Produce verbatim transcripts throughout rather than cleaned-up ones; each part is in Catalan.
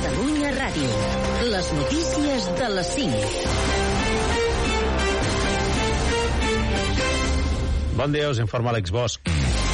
Catalunya Ràdio. Les notícies de les cinc. Bon dia, us informa Àlex Bosch.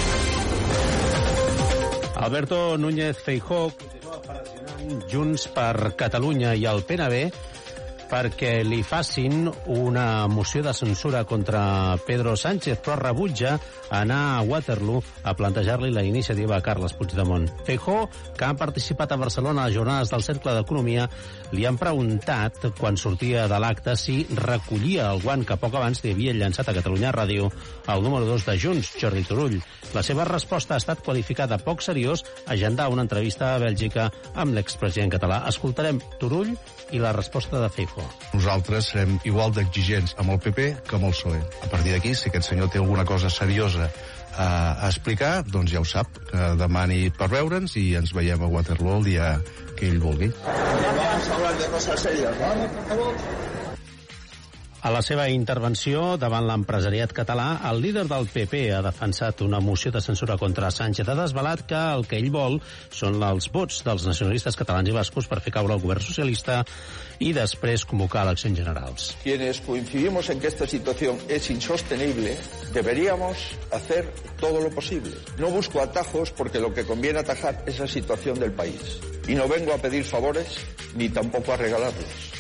Alberto Núñez Feijóo continua pressionant Junts per Catalunya i el P N B perquè li facin una moció de censura contra Pedro Sánchez, però rebutja anar a Waterloo a plantejar-li la iniciativa a Carles Puigdemont. Feijóo, que ha participat a Barcelona a les jornades del Cercle d'Economia, li han preguntat, quan sortia de l'acte, si recollia el guant que poc abans li havia llançat a Catalunya Ràdio el número dos de Junts, Jordi Turull. La seva resposta ha estat qualificada poc seriós, agendar una entrevista a Bèlgica amb l'expresident català. Escoltarem Turull i la resposta de Feijóo. Nosaltres serem igual d'exigents amb el P P que amb el P S O E. A partir d'aquí, si aquest senyor té alguna cosa seriosa a, a explicar, doncs ja ho sap, que demani per veure'ns i ens veiem a Waterloo el dia que ell vulgui. Vamos a hablar de cosas serias, ¿vale? Por favor. A la seva intervenció davant l'empresariat català, el líder del P P ha defensat una moció de censura contra Sánchez. Ha desvelat que el que ell vol són els vots dels nacionalistes catalans i bascos per fer caure el govern socialista i després convocar eleccions generals. Quienes coincidimos en que esta situación es insostenible, deberíamos hacer todo lo posible. No busco atajos porque lo que conviene atajar es la situación del país. Y no vengo a pedir favores ni tampoco a regalarlos.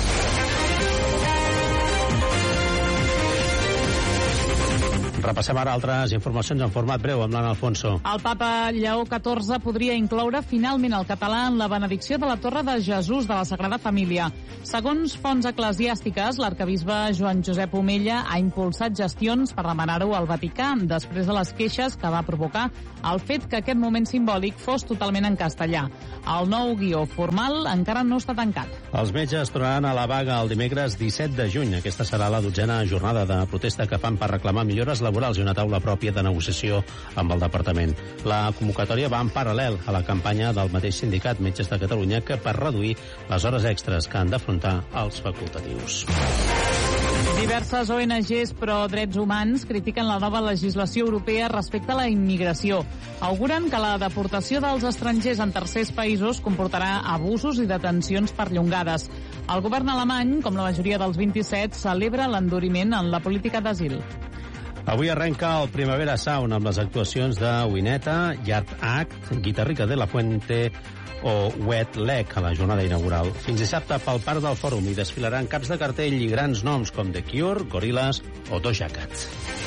Repassem ara altres informacions en format breu amb l'Anna Alfonso. El papa Lleó catorze podria incloure finalment el català en la benedicció de la Torre de Jesús de la Sagrada Família. Segons fonts eclesiàstiques, l'arquebisbe Joan Josep Omella ha impulsat gestions per demanar-ho al Vaticà després de les queixes que va provocar el fet que aquest moment simbòlic fos totalment en castellà. El nou guió formal encara no està tancat. Els metges tornaran a la vaga el dimecres disset de juny. Aquesta serà la dotzena jornada de protesta que fan per reclamar millores laborals i una taula pròpia de negociació amb el departament. La convocatòria va en paral·lel a la campanya del mateix sindicat Metges de Catalunya que per reduir les hores extres que han d'afrontar els facultatius. Diverses O N Ges pro drets humans critiquen la nova legislació europea respecte a la immigració. Auguren que la deportació dels estrangers en tercers països comportarà abusos i detencions perllongades. El govern alemany, com la majoria dels vint-i-set, celebra l'enduriment en la política d'asil. Avui arrenca el Primavera Sound amb les actuacions de Wineta, Yard Act, Guitarrica de la Fuente o Wet Leg a la jornada inaugural. Fins dissabte pel Parc del Fòrum hi desfilaran caps de cartell i grans noms com The Cure, Gorillaz o Doja Cat.